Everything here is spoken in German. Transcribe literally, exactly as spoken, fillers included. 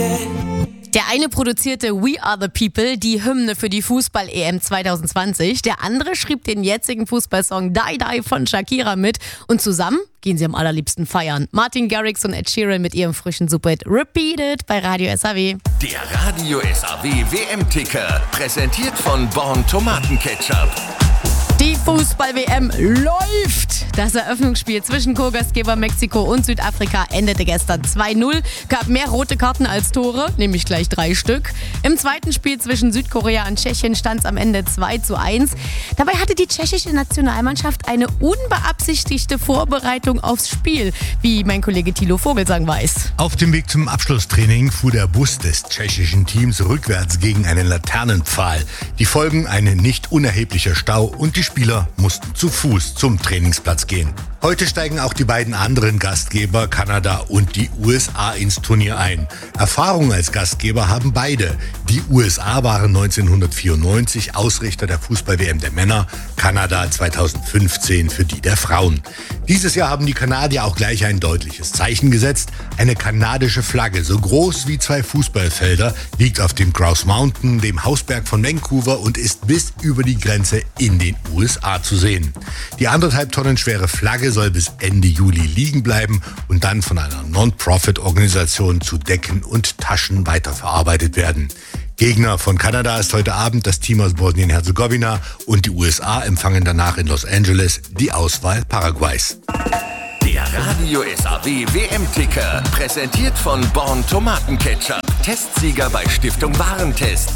Der eine produzierte We Are the People, die Hymne für die Fußball-E M zwanzig zwanzig. Der andere schrieb den jetzigen Fußballsong Die Die von Shakira mit. Und zusammen gehen sie am allerliebsten feiern. Martin Garrix und Ed Sheeran mit ihrem frischen Superhit Repeat It bei Radio S A W. Der Radio S A W W M-Ticker, präsentiert von Born Tomatenketchup. Die Fußball-W M läuft! Das Eröffnungsspiel zwischen Co-Gastgeber Mexiko und Südafrika endete gestern zwei null, gab mehr rote Karten als Tore, nämlich gleich drei Stück. Im zweiten Spiel zwischen Südkorea und Tschechien stand es am Ende zwei zu eins. Dabei hatte die tschechische Nationalmannschaft eine unbeabsichtigte Vorbereitung aufs Spiel, wie mein Kollege Thilo Vogelsang weiß. Auf dem Weg zum Abschlusstraining fuhr der Bus des tschechischen Teams rückwärts gegen einen Laternenpfahl. Die Folgen: ein nicht unerheblicher Stau und die Spieler mussten zu Fuß zum Trainingsplatz gehen. Heute steigen auch die beiden anderen Gastgeber, Kanada und die U S A, ins Turnier ein. Erfahrung als Gastgeber haben beide. Die U S A waren neunzehnhundertvierundneunzig Ausrichter der Fußball-W M der Männer, Kanada zweitausendfünfzehn für die der Frauen. Dieses Jahr haben die Kanadier auch gleich ein deutliches Zeichen gesetzt. Eine kanadische Flagge, so groß wie zwei Fußballfelder, liegt auf dem Grouse Mountain, dem Hausberg von Vancouver, und ist bis über die Grenze in den U S A zu sehen. Die anderthalb Tonnen schwere Flagge soll bis Ende Juli liegen bleiben und dann von einer Non-Profit-Organisation zu Decken und Taschen weiterverarbeitet werden. Gegner von Kanada ist heute Abend das Team aus Bosnien-Herzegowina, und die U S A empfangen danach in Los Angeles die Auswahl Paraguays. Der Radio S A W W M-Ticker, präsentiert von Born Tomatenketchup. Testsieger bei Stiftung Warentest.